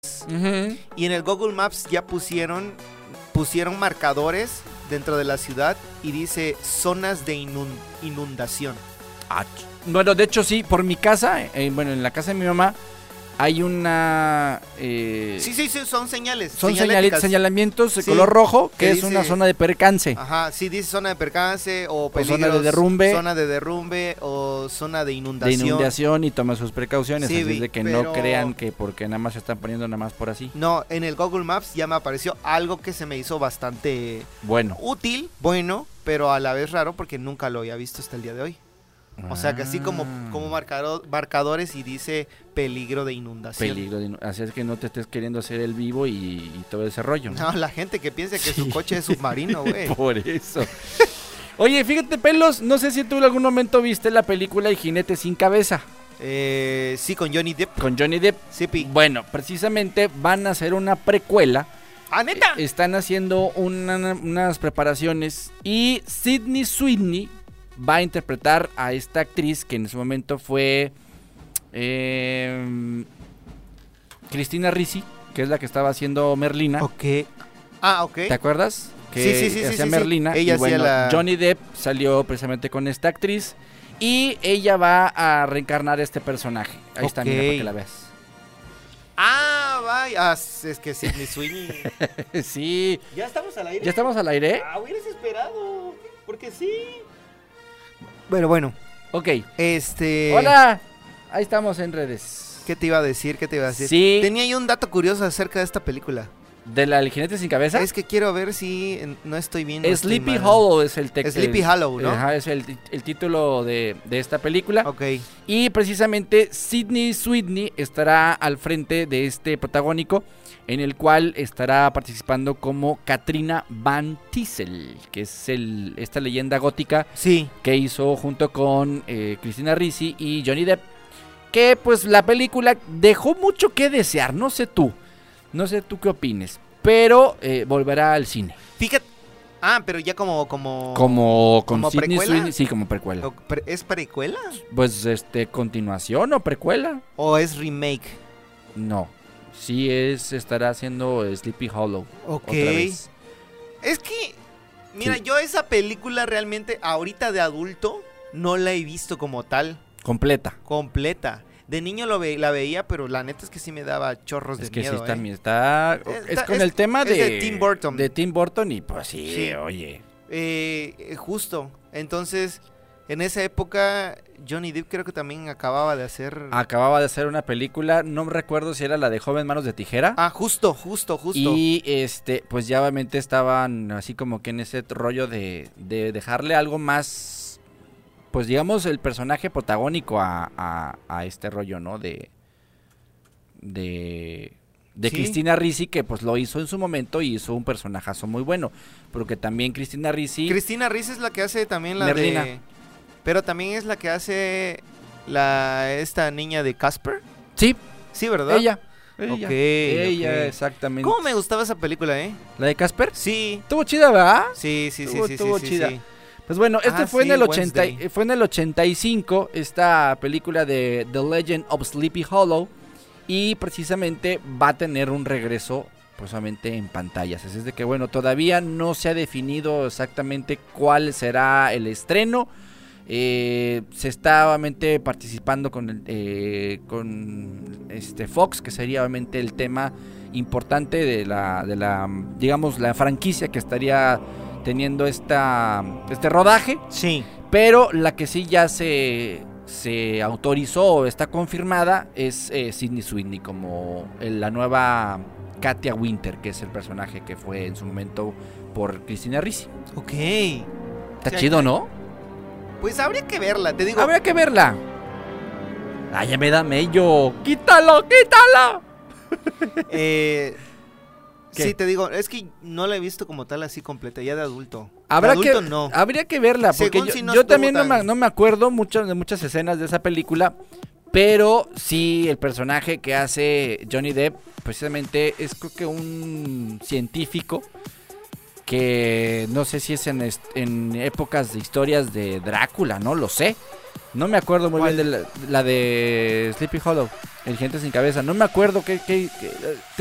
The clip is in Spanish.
Uh-huh. Y en el Google Maps ya pusieron marcadores dentro de la ciudad y dice zonas de inundación. Bueno, de hecho sí, por mi casa, en la casa de mi mamá hay una... Sí, son señales. Son señalamientos de Sí, color rojo, que es dice, una zona de percance. Ajá, sí, dice zona de percance o peligros, zona de derrumbe. Zona de derrumbe o zona de inundación. De inundación y toma sus precauciones, Sí, así es de que pero... no crean que porque nada más se están poniendo nada más por así. No, en el Google Maps ya me apareció algo que se me hizo bastante útil, bueno, pero a la vez raro porque nunca lo había visto hasta el día de hoy. O sea que así como marcadores y dice peligro de inundación. Así es que no te estés queriendo hacer el vivo y todo ese rollo. No, la gente que piensa que su coche es submarino, güey. Por eso. Oye, fíjate, Pelos, no sé si tú en algún momento viste la película El Jinete Sin Cabeza. Sí, con Johnny Depp. Con Johnny Depp. Sí, Bueno, precisamente van a hacer una precuela. ¿Ah, neta? Están haciendo unas preparaciones y Sydney Sweeney va a interpretar a esta actriz que en ese momento fue Cristina Ricci, que es la que estaba haciendo Merlina. Ok. Ah, ok. ¿Te acuerdas? Que sí, hacía Merlina. Ella y hacía Johnny Depp salió precisamente con esta actriz y ella va a reencarnar este personaje. Ahí está, mira, para que la veas. Ah, vaya. Es que Sydney Sweeney. Sí. ¿Ya estamos al aire? ¿Ya estamos al aire? Ah, hubieras esperado. Porque sí. Bueno. Ok. Hola. Ahí estamos en redes. ¿Qué te iba a decir? Sí. Tenía ahí un dato curioso acerca de esta película. ¿De la El Jinete Sin Cabeza? Es que quiero ver si no estoy bien. Sleepy Hollow es el texto. Sleepy Hollow, ¿no? Ajá, es el título de esta película. Ok. Y precisamente Sydney Sweeney estará al frente de este protagónico, en el cual estará participando como Katrina Van Tassel, que es esta leyenda gótica que hizo junto con Cristina Ricci y Johnny Depp, que pues la película dejó mucho que desear, no sé tú qué opines, pero volverá al cine. Fíjate. Ah, pero ya como con Sydney Sweeney, sí, como precuela. ¿Es precuela? Pues continuación o precuela. ¿O es remake? No. Sí estará haciendo Sleepy Hollow. Ok. Otra vez. Es que, mira, Sí. yo esa película realmente ahorita de adulto no la he visto como tal. Completa. De niño la veía, pero la neta es que sí me daba chorros de miedo. Es que sí también está con el tema de Tim Burton. De Tim Burton y pues sí. Oye. Justo. Entonces, en esa época Johnny Depp creo que también acababa de hacer una película, no me recuerdo si era la de Joven Manos de Tijera. Ah, justo. Y pues ya obviamente estaban así como que en ese rollo de dejarle algo más, pues digamos el personaje protagónico a este rollo, ¿no? De Sí. Cristina Ricci, que pues lo hizo en su momento y hizo un personajazo muy bueno, porque también Cristina Ricci es la que hace también la Merlina. Pero también es la que hace esta niña de Casper. Sí, ¿verdad? ella, Ella, exactamente. ¿Cómo me gustaba esa película, ¿La de Casper? Sí. Estuvo chida, ¿verdad? Sí. Estuvo chida. Sí. Pues bueno, fue en el Wednesday. fue en el 85 esta película de The Legend of Sleepy Hollow, y precisamente va a tener un regreso pues solamente en pantallas. Así es de que bueno, todavía no se ha definido exactamente cuál será el estreno. Se está obviamente participando con Fox, que sería obviamente el tema importante de la digamos la franquicia que estaría teniendo este rodaje. Sí. Pero la que sí ya se autorizó o está confirmada es Sydney Sweeney como la nueva Katia Winter, que es el personaje que fue en su momento por Cristina Ricci. Ok. Está chido, ¿no? Pues habría que verla, te digo. Habría que verla. Ay, ya me da mello. ¡Quítalo! Sí, te digo, es que no la he visto como tal así completa, ya de adulto. No. Habría que verla, porque yo también no me acuerdo de muchas escenas de esa película, pero sí el personaje que hace Johnny Depp precisamente es creo que un científico que no sé si es en épocas de historias de Drácula, no lo sé, No me acuerdo muy bien de la de Sleepy Hollow, El jinete sin cabeza. No me acuerdo qué